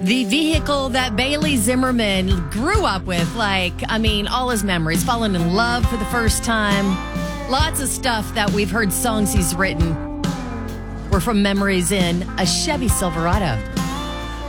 The vehicle that Bailey Zimmerman grew up with, all his memories, falling in love for the first time. Lots of stuff that we've heard songs he's written were from memories in a Chevy Silverado.